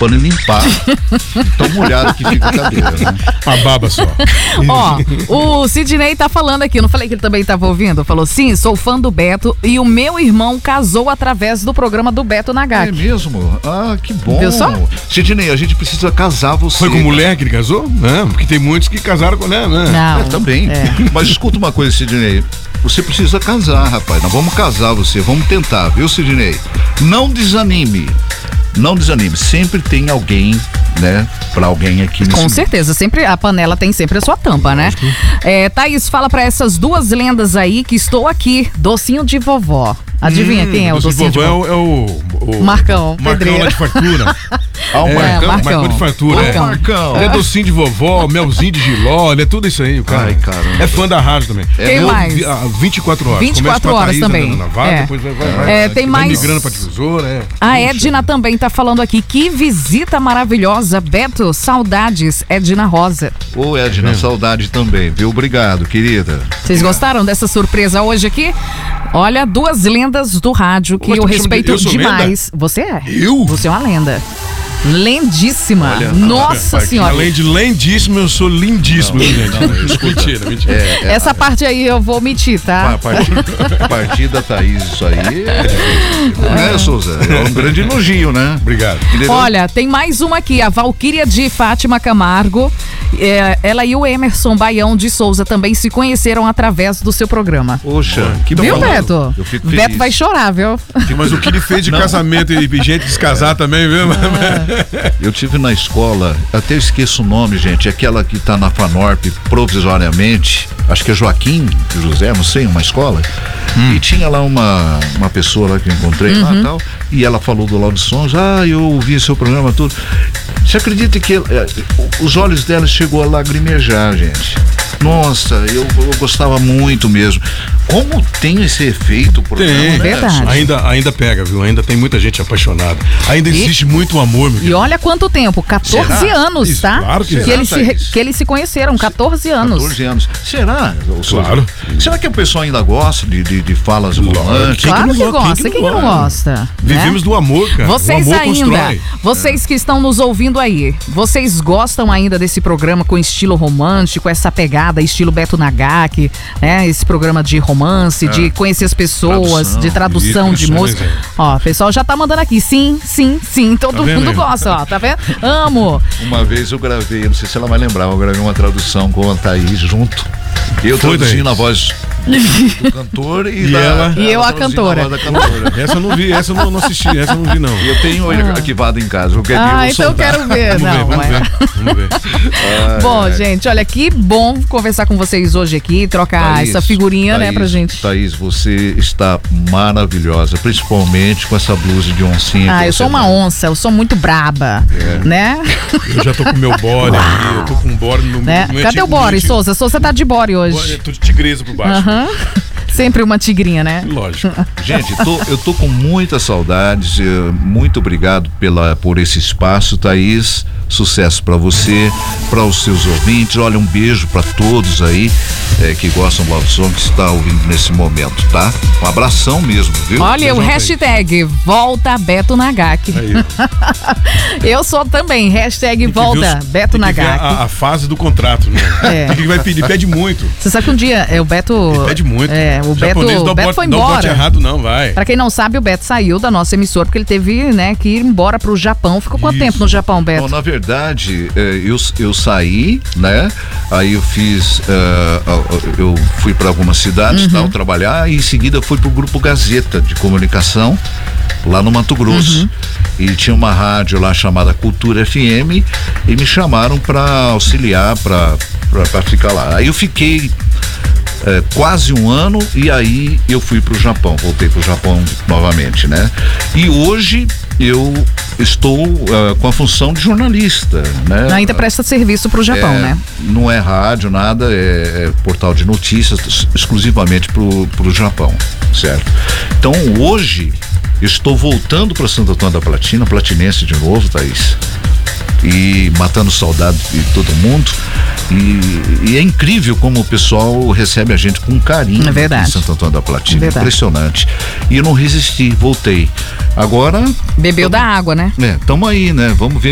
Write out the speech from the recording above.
pano e limpar. Tão molhado que fica a cadeira, né? A baba só. Ó, o Sidney tá falando aqui, eu não falei que ele também tava ouvindo? Falou, sim, sou fã do Beto e o meu irmão casou através do programa do Beto Nagaki. É mesmo? Ah, que bom. Viu só? Sidney, a gente precisa casar você. Foi com mulher que ele casou? Não, porque tem muitos que casaram com ela, né? Não. Também. Mas escuta uma coisa, Sidney. Você precisa casar, rapaz. Nós vamos casar você. Vamos tentar, viu, Sidney? Não desanime. Não desanime. Sempre tem alguém, né? Pra alguém aqui nesse Com certeza, sempre a panela tem sempre a sua tampa, né? Thaís, fala pra essas duas lendas aí que estou aqui. Docinho de vovó. Adivinha quem é o docinho de vovó? É o Marcão, Marcão pedreiro. lá de fartura. o Marcão. Marcão de fartura. Marcão. Marcão. Ele é docinho de vovó, melzinho de giló, ele é tudo isso aí, o cara. Ai, caramba. É fã da rádio também. Quem mais? 24 horas. 24 Começa com a horas Thaís também. andando na vaga, depois vai tem mais- migrando pra difusora. A Edna também tá falando aqui. Que visita maravilhosa, Beto. Saudades, Edna Rosa. Ô, Edna, saudade também, viu? Obrigado, querida. Vocês gostaram dessa surpresa hoje aqui? Olha, duas lendas do rádio que Mas eu tu me chama de- respeito eu sou demais. Você é. Eu? Você é uma lenda. Lendíssima. Olha, Nossa senhora. Além de lendíssimo, eu sou lindíssimo, gente. escuta. Mentira. Essa parte aí eu vou omitir, tá? A partir da Thaís, isso aí é difícil. Né, Souza? É um grande elogio, né? Obrigado. Entendeu? Olha, tem mais uma aqui, a Valquíria de Fátima Camargo. Ela e o Emerson Baião de Souza também se conheceram através do seu programa. Poxa, que Viu, bom. Beto? Eu fico Beto feliz. vai chorar, viu? Mas o que ele fez de casamento e gente descasar também, viu? Eu tive na escola, até esqueço o nome, gente, aquela que tá na FANORP provisoriamente, acho que é Joaquim José, não sei, uma escola, e tinha lá uma pessoa lá que eu encontrei lá e tal, e ela falou do Lauro de Sons, eu ouvi seu programa tudo. Você acredita que os olhos dela chegou a lagrimejar, gente? Nossa, eu gostava muito mesmo. Como tem esse efeito o programa, Tem, né? Verdade. Ainda pega, viu? Ainda tem muita gente apaixonada. Ainda existe muito amor, meu E querido. olha quanto tempo, 14 Será? anos, Isso, tá? claro que será, eles Thaís? que eles se conheceram, 14 anos. 14 anos. Será? Souza? Claro. Será que o pessoal ainda gosta de falas românticas? Claro que Quem que não gosta, quem que não gosta? Vivemos né? do amor, cara. Vocês o amor ainda, constrói. vocês que estão nos ouvindo aí, vocês gostam ainda desse programa com estilo romântico, essa pegada, estilo Beto Nagaki, né? Esse programa de romance, de conhecer as pessoas, Tradução. de tradução Isso, de música. né, Ó, o pessoal já tá mandando aqui, sim, todo vendo mundo aí? gosta, ó, tá vendo? Amo. Uma vez eu gravei, não sei se ela vai lembrar, eu gravei uma tradução com a Thaís junto. Eu Foi, traduzindo Thaís? a voz do cantor e ela? E eu a traduzindo cantora. voz da cantora. Essa eu não vi, essa eu não assisti, essa eu não vi, não. E eu tenho ele arquivado em casa. Eu quero Então eu quero ver. Vamos ver. Bom, gente, olha, que bom conversar com vocês hoje aqui, trocar Thaís, essa figurinha, né, Thaís, pra gente. Thaís, você está maravilhosa, principalmente com essa blusa de oncinha. que Eu você sou uma dá. onça, eu sou muito braba, né? Eu já tô com o meu body aqui, eu tô com um body no Né? no Cadê o body, Souza? Souza tá de body hoje. Eu tô de tigresa por baixo. Aham. Sempre uma tigrinha, né? Lógico. Gente, eu tô com muitas saudades. Muito obrigado por esse espaço, Thaís. Sucesso pra você, para os seus ouvintes. Olha, um beijo pra todos aí que gostam do Love Song, que está ouvindo nesse momento, tá? Um abração mesmo, viu? Olha, o hashtag Volta Beto Nagaki. Aí. Eu sou também, hashtag Tem que ver Volta Beto tem que ver Nagaki. a fase do contrato, né? É. Ele vai pedir, pede muito. Você sabe que um dia o Beto... Ele pede muito. O japonês Beto foi Não bote embora. errado, não, vai. Pra quem não sabe, o Beto saiu da nossa emissora porque ele teve, né, que ir embora pro Japão. Ficou quanto Isso. tempo no Japão, Beto? Bom, na verdade, eu saí, né? Aí eu fiz, eu fui para algumas cidades, tal, trabalhar, e em seguida fui pro Grupo Gazeta de Comunicação, lá no Mato Grosso. E tinha uma rádio lá chamada Cultura FM, e me chamaram para auxiliar, para ficar lá. Aí eu fiquei quase um ano, e aí eu fui pro Japão, voltei pro Japão novamente, né? E hoje eu estou com a função de jornalista, né? Ainda presta serviço pro Japão, né? Não é rádio, nada, é portal de notícias exclusivamente pro Japão, certo? Então hoje estou voltando para Santo Antônio da Platina, platinense de novo, Thaís, e matando saudade de todo mundo. E é incrível como o pessoal recebe a gente com carinho. É verdade. Em Santo Antônio da Platina, Verdade. impressionante. E eu não resisti, voltei. Agora Bebeu da água, né? tamo aí, né? Vamos ver